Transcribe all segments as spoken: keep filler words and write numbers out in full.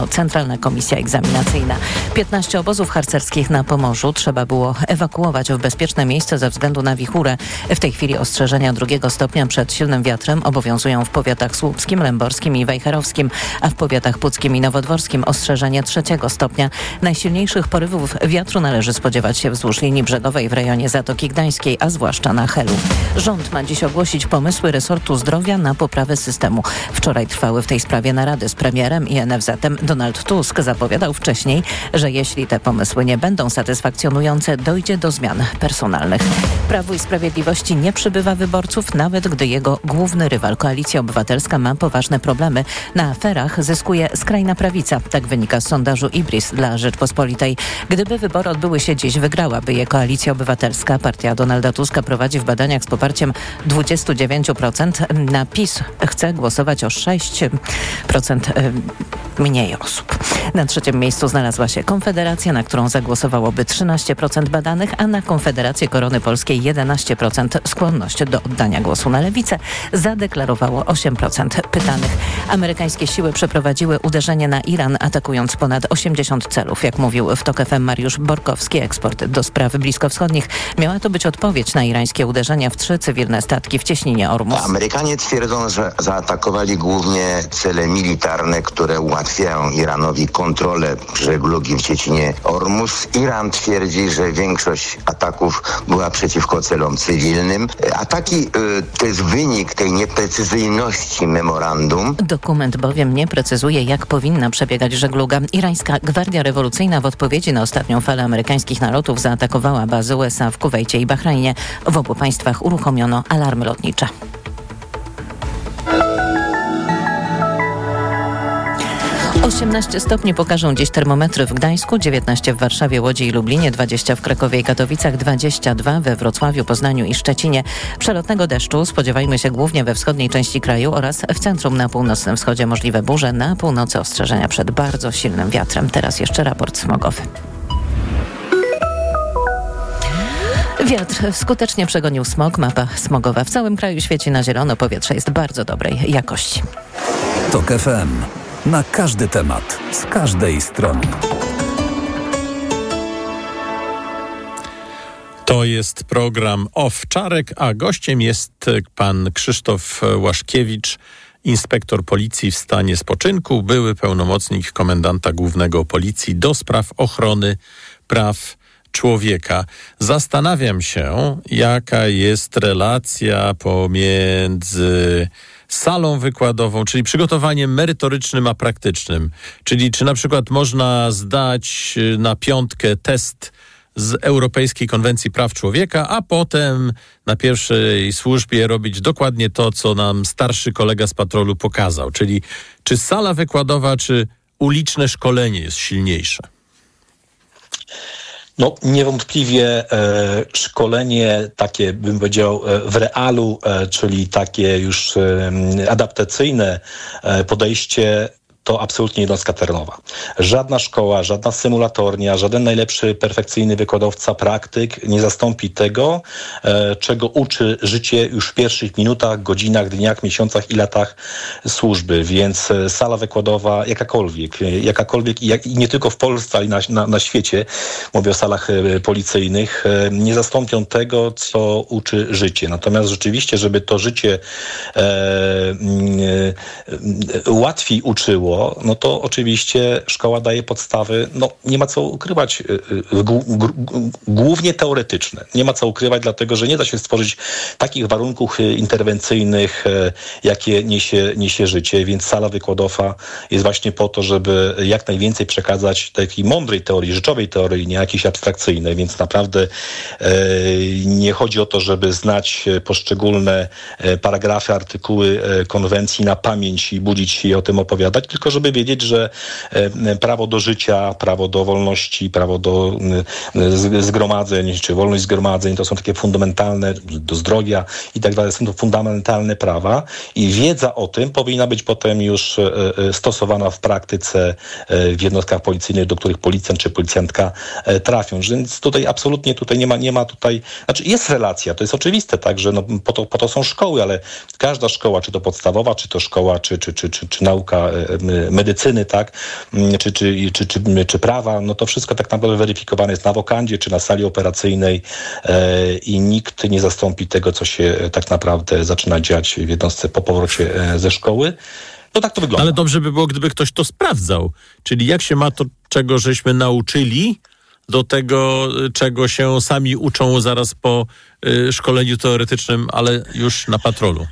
Centralna Komisja Egzaminacyjna. piętnaście obozów harcerskich na Pomorzu trzeba było ewakuować w bezpieczne miejsce ze względu na wichurę. W tej chwili ostrzeżenia drugiego stopnia przed silnym wiatrem obowiązują w powiatach słupskim, lęborskim i wejherowskim, a w powiatach puckim i nowodworskim ostrzeżenie trzeciego stopnia. Najsilniejszych porywów wiatru należy spodziewać się wzdłuż linii brzegowej w rejonie Zatoki Gdańskiej, a zwłaszcza na Helu. Rząd ma dziś ogłosić pomysły resortu zdrowia na poprawę systemu. Wczoraj trwały w tej sprawie narady z premierem i N F Z-em. Donald Tusk zapowiadał wcześniej, że jeśli te pomysły nie będą satysfakcjonujące, dojdzie do zmian personalnych. Prawu i Sprawiedliwości nie przybywa wyborców, nawet gdy jego główny rywal Koalicja Obywatelska ma poważne problemy. Na aferach zyskuje skrajna prawica. Tak wynika z sondażu Ibris dla Rzeczpospolitej. Gdyby wybory odbyły się dziś, wygrałaby je Koalicja Obywatelska. Partia Donalda Tuska prowadzi w badaniach z poparciem dwadzieścia dziewięć procent. Na PiS chce głosować o sześć procent mniej osób. Na trzecim miejscu znalazła się Konfederacja, na którą zagłosowałoby trzynaście procent badanych, a na Konfederację Korony Polskiej jedenaście procent. Skłonność do oddania głosu na lewicę zadeklarowało osiem procent pytanych. Amerykańskie siły przeprowadziły uderzenie na Iran, atakując ponad osiemdziesiąt celów. Jak mówił w TOK F M Mariusz Borkowski, ekspert do spraw bliskowschodnich, miała to być odpowiedź na irańskie uderzenia w trzy cywilne statki w cieśninie Ormus. Amerykanie twierdzą, że zaatakowali głównie cele militarne, które ułatwiają Iranowi kontrolę żeglugi w cieśninie Ormus. Iran twierdzi, że większość ataków była przeciwko celom cywilnym. Ataki y, to jest wynik tej nieprecyzyjności memorandum. Dokument bowiem nie precyzuje, jak powinna przebiegać żegluga. Irańska Gwardia Rewolucyjna w odpowiedzi na ostatnią falę amerykańskich nalotów zaatakowała bazy U S A w Kuwejcie i Bahrajnie. W obu państwach uruchomiono alarmy lotnicze. osiemnaście stopni pokażą dziś termometry w Gdańsku, dziewiętnaście w Warszawie, Łodzi i Lublinie, dwadzieścia w Krakowie i Katowicach, dwadzieścia dwa we Wrocławiu, Poznaniu i Szczecinie. Przelotnego deszczu spodziewajmy się głównie we wschodniej części kraju oraz w centrum. Na północnym wschodzie możliwe burze, na północy ostrzeżenia przed bardzo silnym wiatrem. Teraz jeszcze raport smogowy. Wiatr skutecznie przegonił smog. Mapa smogowa w całym kraju świeci na zielono. Powietrze jest bardzo dobrej jakości. TOK F M. Na każdy temat, z każdej strony. To jest program Owczarek, a gościem jest pan Krzysztof Łaszkiewicz, inspektor policji w stanie spoczynku, były pełnomocnik komendanta głównego policji do spraw ochrony praw człowieka. Zastanawiam się, jaka jest relacja pomiędzy salą wykładową, czyli przygotowaniem merytorycznym a praktycznym. Czyli czy na przykład można zdać na piątkę test z Europejskiej Konwencji Praw Człowieka, a potem na pierwszej służbie robić dokładnie to, co nam starszy kolega z patrolu pokazał. Czyli czy sala wykładowa, czy uliczne szkolenie jest silniejsze? No niewątpliwie e, szkolenie takie, bym powiedział, e, w realu, e, czyli takie już e, adaptacyjne e, podejście, to absolutnie jednostka terenowa. Żadna szkoła, żadna symulatornia, żaden najlepszy, perfekcyjny wykładowca, praktyk nie zastąpi tego, e, czego uczy życie już w pierwszych minutach, godzinach, dniach, miesiącach i latach służby. Więc e, sala wykładowa jakakolwiek, e, jakakolwiek i, jak, i nie tylko w Polsce, ale i na, na, na świecie, mówię o salach e, policyjnych, e, nie zastąpią tego, co uczy życie. Natomiast rzeczywiście, żeby to życie e, e, łatwiej uczyło, no to oczywiście szkoła daje podstawy, no nie ma co ukrywać, głównie teoretyczne. Nie ma co ukrywać, dlatego że nie da się stworzyć takich warunków interwencyjnych, jakie niesie, niesie życie, więc sala wykładowa jest właśnie po to, żeby jak najwięcej przekazać takiej mądrej teorii, rzeczowej teorii, nie jakiejś abstrakcyjnej, więc naprawdę nie chodzi o to, żeby znać poszczególne paragrafy, artykuły konwencji na pamięć i budzić się i o tym opowiadać, tylko żeby wiedzieć, że prawo do życia, prawo do wolności, prawo do zgromadzeń, czy wolność zgromadzeń, to są takie fundamentalne, do zdrowia i tak dalej, są to fundamentalne prawa i wiedza o tym powinna być potem już stosowana w praktyce w jednostkach policyjnych, do których policjant czy policjantka trafią. Więc tutaj absolutnie tutaj nie ma, nie ma tutaj, znaczy jest relacja, to jest oczywiste, tak, że no po to, po to są szkoły, ale każda szkoła, czy to podstawowa, czy to szkoła, czy, czy, czy, czy, czy nauka medycyny, tak, czy, czy, czy, czy, czy prawa, no to wszystko tak naprawdę weryfikowane jest na wokandzie, czy na sali operacyjnej i nikt nie zastąpi tego, co się tak naprawdę zaczyna dziać w jednostce po powrocie ze szkoły. No tak to wygląda. Ale dobrze by było, gdyby ktoś to sprawdzał. Czyli jak się ma to, czego żeśmy nauczyli, do tego, czego się sami uczą zaraz po y, szkoleniu teoretycznym, ale już na patrolu.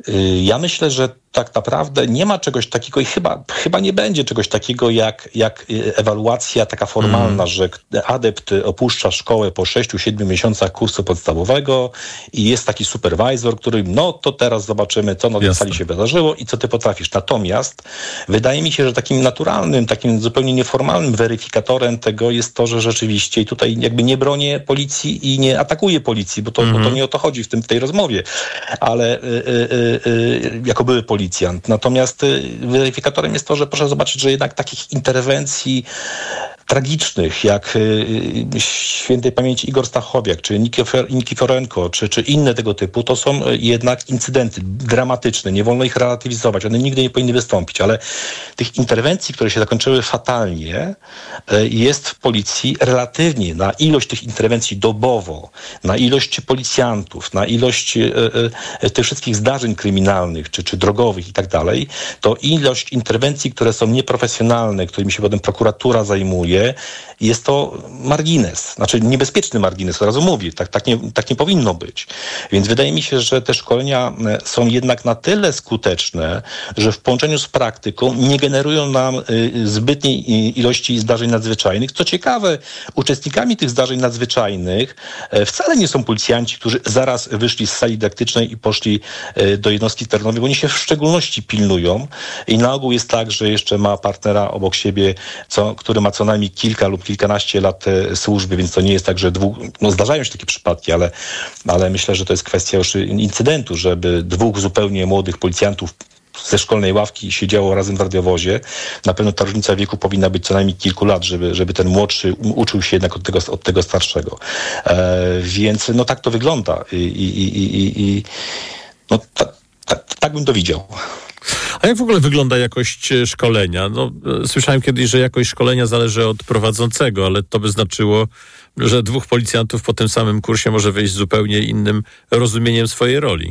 Ja myślę, że tak naprawdę nie ma czegoś takiego i chyba, chyba nie będzie czegoś takiego jak, jak ewaluacja taka formalna, mm. że adept opuszcza szkołę po sześciu, siedmiu miesiącach kursu podstawowego i jest taki superwizor, który no to teraz zobaczymy, co na tej sali się wydarzyło i co ty potrafisz. Natomiast wydaje mi się, że takim naturalnym, takim zupełnie nieformalnym weryfikatorem tego jest to, że rzeczywiście i tutaj jakby nie bronię policji i nie atakuję policji, bo to, mm. bo to nie o to chodzi w, tym, w tej rozmowie, ale y, y, y, jako były policjant. Natomiast weryfikatorem jest to, że proszę zobaczyć, że jednak takich interwencji tragicznych, jak y, świętej pamięci Igor Stachowiak, czy Nikiforenko, czy, czy inne tego typu, to są jednak incydenty dramatyczne. Nie wolno ich relatywizować. One nigdy nie powinny wystąpić, ale tych interwencji, które się zakończyły fatalnie, y, jest w policji relatywnie na ilość tych interwencji dobowo, na ilość policjantów, na ilość y, y, tych wszystkich zdarzeń kryminalnych, czy, czy drogowych i tak dalej, to ilość interwencji, które są nieprofesjonalne, którymi się potem prokuratura zajmuje, jest to margines, znaczy niebezpieczny margines, od razu mówię, tak, tak, nie, tak nie powinno być. Więc wydaje mi się, że te szkolenia są jednak na tyle skuteczne, że w połączeniu z praktyką nie generują nam zbytniej ilości zdarzeń nadzwyczajnych. Co ciekawe, uczestnikami tych zdarzeń nadzwyczajnych wcale nie są policjanci, którzy zaraz wyszli z sali dydaktycznej i poszli do jednostki terenowej, bo oni się w szczególności pilnują i na ogół jest tak, że jeszcze ma partnera obok siebie, co, który ma co najmniej kilka lub kilkanaście lat służby, więc to nie jest tak, że dwóch, no zdarzają się takie przypadki, ale, ale myślę, że to jest kwestia już incydentu, żeby dwóch zupełnie młodych policjantów ze szkolnej ławki siedziało razem w radiowozie. Na pewno ta różnica wieku powinna być co najmniej kilku lat, żeby, żeby ten młodszy uczył się jednak od tego, od tego starszego. E, więc no tak to wygląda i, i, i, i, i no tak, tak, tak bym to widział. A jak w ogóle wygląda jakość szkolenia? No, słyszałem kiedyś, że jakość szkolenia zależy od prowadzącego, ale to by znaczyło, że dwóch policjantów po tym samym kursie może wyjść z zupełnie innym rozumieniem swojej roli.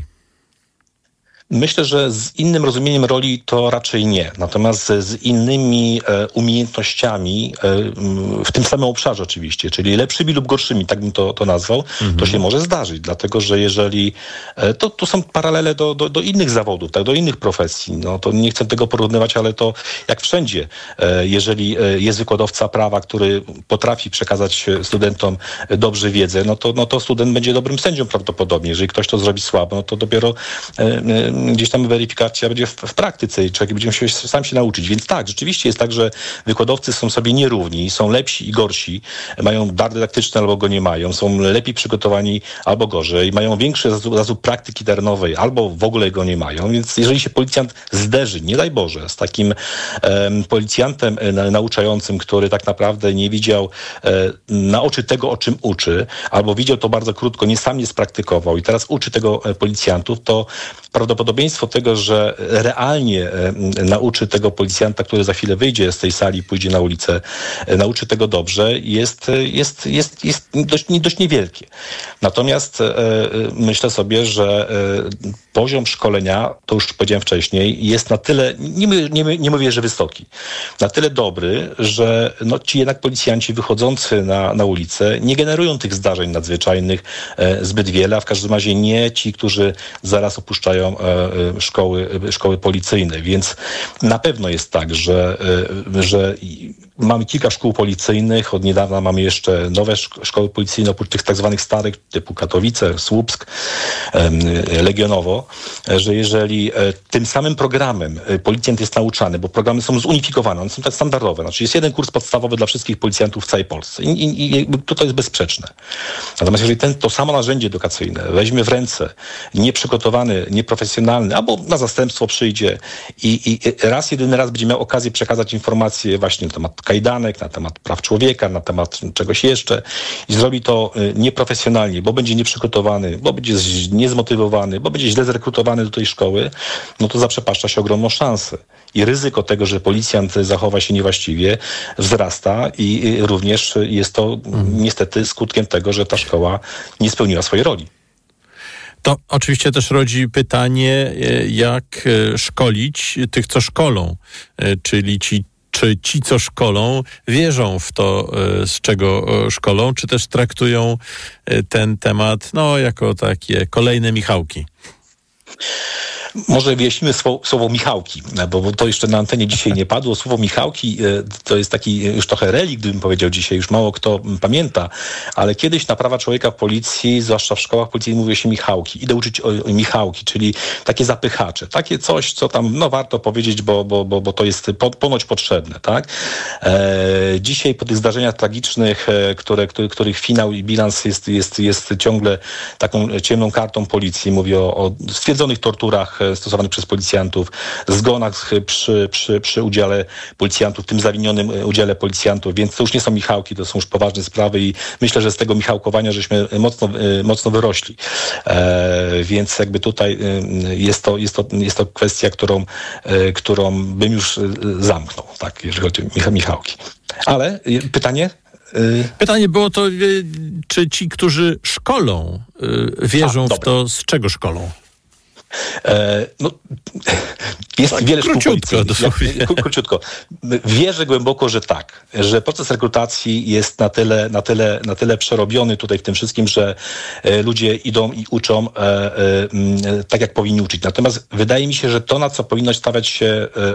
Myślę, że z innym rozumieniem roli to raczej nie. Natomiast z innymi e, umiejętnościami, e, w tym samym obszarze oczywiście, czyli lepszymi lub gorszymi, tak bym to, to nazwał, mhm. to się może zdarzyć. Dlatego, że jeżeli... E, to, to są paralele do, do, do innych zawodów, tak, do innych profesji. No, to nie chcę tego porównywać, ale to jak wszędzie. E, jeżeli jest wykładowca prawa, który potrafi przekazać studentom dobrze wiedzę, no to, no to student będzie dobrym sędzią prawdopodobnie. Jeżeli ktoś to zrobi słabo, no to dopiero... E, e, gdzieś tam weryfikacja będzie w, w praktyce i człowiek będzie musiał sam się nauczyć. Więc tak, rzeczywiście jest tak, że wykładowcy są sobie nierówni, są lepsi i gorsi, mają dar dydaktyczny albo go nie mają, są lepiej przygotowani albo gorzej, mają większy zasób, zasób praktyki terenowej albo w ogóle go nie mają. Więc jeżeli się policjant zderzy, nie daj Boże, z takim um, policjantem e, nauczającym, który tak naprawdę nie widział e, na oczy tego, o czym uczy, albo widział to bardzo krótko, nie sam nie spraktykował i teraz uczy tego e, policjantów, to prawdopodobnie Prawdopodobieństwo tego, że realnie e, nauczy tego policjanta, który za chwilę wyjdzie z tej sali i pójdzie na ulicę, e, nauczy tego dobrze, jest, jest, jest, jest dość, dość niewielkie. Natomiast e, myślę sobie, że e, poziom szkolenia, to już powiedziałem wcześniej, jest na tyle, nie, nie, nie mówię, że wysoki, na tyle dobry, że no, ci jednak policjanci wychodzący na, na ulicę nie generują tych zdarzeń nadzwyczajnych e, zbyt wiele, a w każdym razie nie ci, którzy zaraz opuszczają e, Szkoły, szkoły policyjne, więc na pewno jest tak, że, że mamy kilka szkół policyjnych, od niedawna mamy jeszcze nowe szkoły policyjne, oprócz tych tak zwanych starych, typu Katowice, Słupsk, Legionowo, że jeżeli tym samym programem policjant jest nauczany, bo programy są zunifikowane, one są tak standardowe, znaczy jest jeden kurs podstawowy dla wszystkich policjantów w całej Polsce i, i, i to jest bezsprzeczne. Natomiast jeżeli ten, to samo narzędzie edukacyjne weźmie w ręce nieprzygotowany, nieprofesjonalny, albo na zastępstwo przyjdzie i, i raz, jedyny raz będzie miał okazję przekazać informacje właśnie na temat kajdanek, na temat praw człowieka, na temat czegoś jeszcze i zrobi to nieprofesjonalnie, bo będzie nieprzygotowany, bo będzie niezmotywowany, bo będzie źle zrekrutowany do tej szkoły, no to zaprzepaszcza się ogromną szansę. I ryzyko tego, że policjant zachowa się niewłaściwie, wzrasta i również jest to hmm. niestety skutkiem tego, że ta szkoła nie spełniła swojej roli. To oczywiście też rodzi pytanie, jak szkolić tych, co szkolą, czyli ci, czy ci, co szkolą, wierzą w to, z czego szkolą, czy też traktują ten temat no, jako takie kolejne Michałki. Może wyjaśnimy słowo, słowo Michałki, bo to jeszcze na antenie dzisiaj nie padło. Słowo Michałki to jest taki już trochę relikt, gdybym powiedział dzisiaj, już mało kto pamięta, ale kiedyś na prawa człowieka w policji, zwłaszcza w szkołach policyjnych, mówiło się Michałki. Idę uczyć o, o Michałki, czyli takie zapychacze, takie coś, co tam no, warto powiedzieć, bo, bo, bo, bo to jest po, ponoć potrzebne. Tak? E, dzisiaj po tych zdarzeniach tragicznych, które, które, których finał i bilans jest, jest, jest ciągle taką ciemną kartą policji, mówię o, o stwierdzonych torturach stosowanych przez policjantów, zgonach przy, przy, przy udziale policjantów, w tym zawinionym udziale policjantów, więc to już nie są Michałki, to są już poważne sprawy i myślę, że z tego Michałkowania żeśmy mocno, mocno wyrośli. E, więc jakby tutaj jest to, jest to, jest to kwestia, którą, którą bym już zamknął, tak, jeżeli chodzi o Michałki. Ale pytanie? Pytanie było to, czy ci, którzy szkolą, wierzą A, w to, z czego szkolą? E, no, jest tak, wiele szkół policyjnych. Ja, króciutko. Wierzę głęboko, że tak. Że proces rekrutacji jest na tyle, na tyle, na tyle przerobiony tutaj w tym wszystkim, że e, ludzie idą i uczą e, e, tak, jak powinni uczyć. Natomiast wydaje mi się, że to, na co powinno stawiać się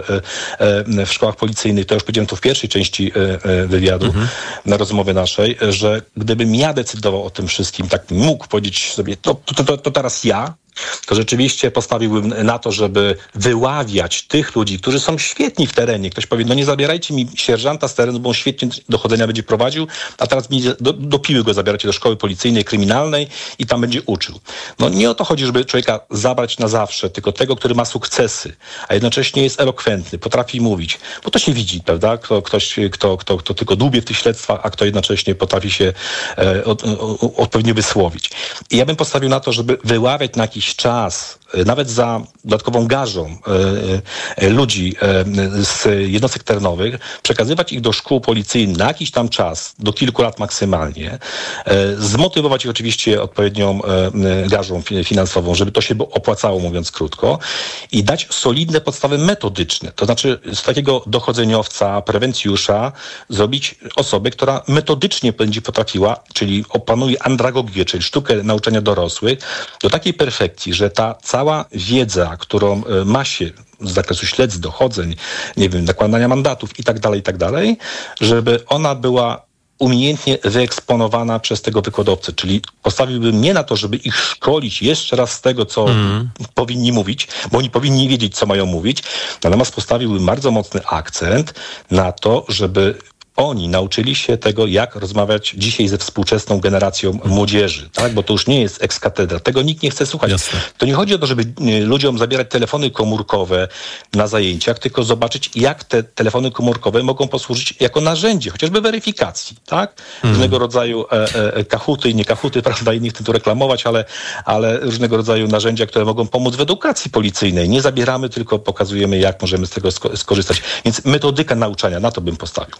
e, e, w szkołach policyjnych, to już powiedziałem to w pierwszej części e, wywiadu, mhm. na rozmowie naszej, że gdybym ja decydował o tym wszystkim, tak mógł powiedzieć sobie, to, to, to, to teraz ja, to rzeczywiście postawiłbym na to, żeby wyławiać tych ludzi, którzy są świetni w terenie. Ktoś powie, no nie zabierajcie mi sierżanta z terenu, bo on świetnie dochodzenia będzie prowadził, a teraz mi do, do piły go zabieracie do szkoły policyjnej, kryminalnej i tam będzie uczył. No nie o to chodzi, żeby człowieka zabrać na zawsze, tylko tego, który ma sukcesy, a jednocześnie jest elokwentny, potrafi mówić, bo to się widzi, prawda? Kto, ktoś, kto, kto, kto tylko dłubie w tych śledztwach, a kto jednocześnie potrafi się e, od, o, odpowiednio wysłowić. I ja bym postawił na to, żeby wyławiać na jakiś czas, nawet za dodatkową garzą e, e, ludzi e, z jednostek terenowych, przekazywać ich do szkół policyjnych na jakiś tam czas, do kilku lat maksymalnie, e, zmotywować ich oczywiście odpowiednią e, garzą finansową, żeby to się opłacało, mówiąc krótko, i dać solidne podstawy metodyczne. To znaczy z takiego dochodzeniowca, prewencjusza zrobić osobę, która metodycznie będzie potrafiła, czyli opanuje andragogię, czyli sztukę nauczania dorosłych, do takiej perfekcji, że ta cała wiedza, którą ma się z zakresu śledztw, dochodzeń, nie wiem, nakładania mandatów i tak dalej, i tak dalej, żeby ona była umiejętnie wyeksponowana przez tego wykładowcę. Czyli postawiłbym nie na to, żeby ich szkolić jeszcze raz z tego, co mm. powinni mówić, bo oni powinni wiedzieć, co mają mówić. Natomiast postawiłbym bardzo mocny akcent na to, żeby oni nauczyli się tego, jak rozmawiać dzisiaj ze współczesną generacją młodzieży, tak? Bo to już nie jest ex cathedra. Tego nikt nie chce słuchać. Jasne. To nie chodzi o to, żeby ludziom zabierać telefony komórkowe na zajęciach, tylko zobaczyć, jak te telefony komórkowe mogą posłużyć jako narzędzie, chociażby weryfikacji, tak? Mm. Różnego rodzaju e, e, kahuty i nie kahuty, prawda, i nie chcę tu reklamować, ale, ale różnego rodzaju narzędzia, które mogą pomóc w edukacji policyjnej. Nie zabieramy, tylko pokazujemy, jak możemy z tego sko- skorzystać. Więc metodyka nauczania, na to bym postawił.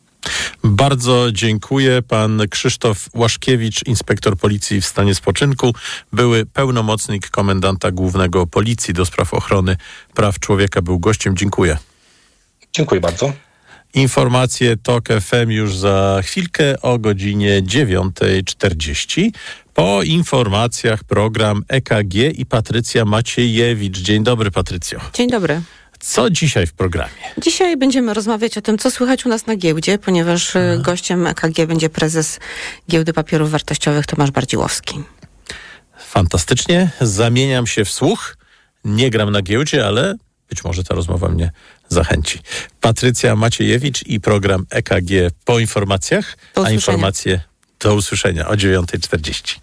Bardzo dziękuję. Pan Krzysztof Łaszkiewicz, inspektor policji w stanie spoczynku, były pełnomocnik komendanta głównego policji do spraw ochrony praw człowieka, był gościem. Dziękuję. Dziękuję bardzo. Informacje TOK F M już za chwilkę o godzinie dziewiąta czterdzieści. Po informacjach program E K G i Patrycja Maciejewicz. Dzień dobry, Patrycjo. Dzień dobry. Co dzisiaj w programie? Dzisiaj będziemy rozmawiać o tym, co słychać u nas na giełdzie, ponieważ hmm. gościem E K G będzie prezes Giełdy Papierów Wartościowych Tomasz Bardziłowski. Fantastycznie. Zamieniam się w słuch. Nie gram na giełdzie, ale być może ta rozmowa mnie zachęci. Patrycja Maciejewicz i program E K G po informacjach, do a informacje do usłyszenia o dziewiąta czterdzieści.